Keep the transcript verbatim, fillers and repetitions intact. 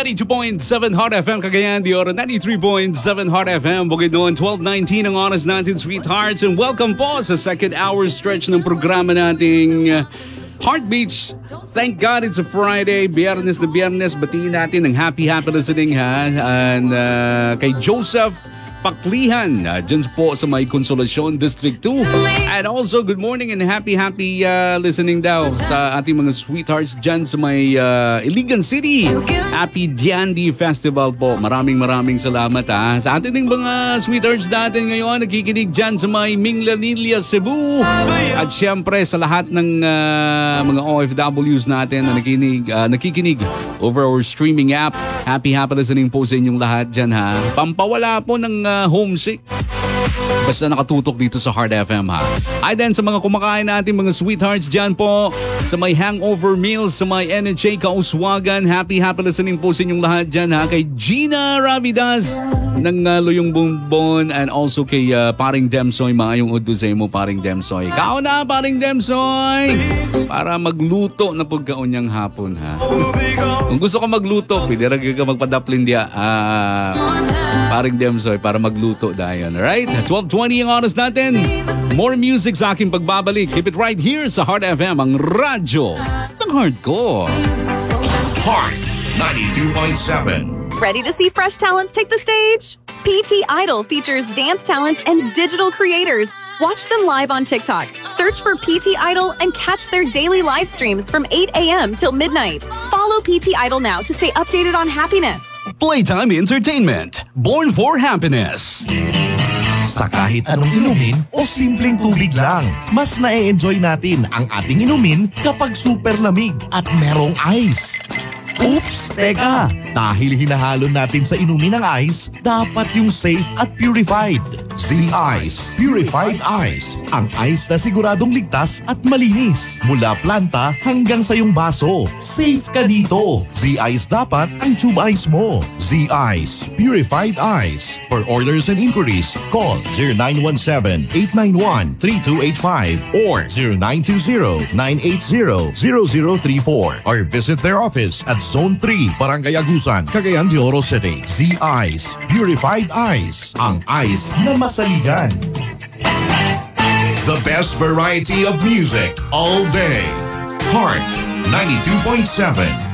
ninety-two point seven Hot F M Cagayan de Oro, ninety-three point seven Hot F M Bukidnon, twelve nineteen ang oras natin, sweethearts, and welcome po sa second hour stretch ng programa nating uh, Heartbeats. Thank God it's a Friday, Biyernes na Biyernes. Batiin natin ng happy happy listening ha, and uh, kay Joseph Paklihan uh, dyan po sa may Consolacion District two, and also good morning and happy happy uh, listening daw sa ating mga sweethearts dyan sa may uh, Iligan City. Happy Diandi Festival po. Maraming maraming salamat ha sa ating mga sweethearts natin ngayon nakikinig dyan sa may Minglanilla, Cebu, at syempre sa lahat ng uh, mga O F Ws natin na nakikinig, uh, nakikinig over our streaming app. Happy happy listening po sa inyong lahat dyan ha. Pampawala po ng uh, homesick. Basta nakatutok dito sa Hard F M ha. Ay din sa mga kumakain natin mga sweethearts dyan po sa may hangover meals, sa may N H A Kauswagan. Happy happy listening po sa inyong lahat dyan ha. Kay Gina Ravidas ng uh, Luyong Bonbon, and also kay uh, Paring Demsoy. Maayong udusay mo Paring Demsoy. Kao na Paring Demsoy para magluto na pagkaonyang hapon ha. Kung gusto ka magluto, pwede rin ka magpadaplin diya uh, Paring Demsoy para magluto dayon. Alright? twelve twenty ang oras natin. More music sa aking pagbabalik. Keep it right here sa Heart F M, ang radyo ng hardcore. Heart ninety-two point seven. Ready to see fresh talents take the stage? P T Idol features dance talents and digital creators. Watch them live on TikTok. Search for P T Idol and catch their daily live streams from eight a.m. till midnight. Follow P T Idol now to stay updated on happiness. Playtime Entertainment, born for happiness. Sa kahit anong inumin o simpleng tubig lang, mas na-enjoy natin ang ating inumin kapag super lamig at merong ice. Oops! Teka! Dahil hinahalo natin sa inumin ng ice, dapat yung safe at purified. Z-Ice Purified Ice. Ang ice na siguradong ligtas at malinis. Mula planta hanggang sa iyong baso. Safe ka dito. Z-Ice dapat ang tube ice mo. Z-Ice Purified Ice. For orders and inquiries, call zero nine one seven, eight nine one, three two eight five or zero nine two zero, nine eight zero, zero zero three four or visit their office at Zone three, Barangay Agusan, Cagayan de Oro City. Z-Ice Purified Ice. Ang ice na masaligan. The best variety of music all day. Heart ninety-two point seven.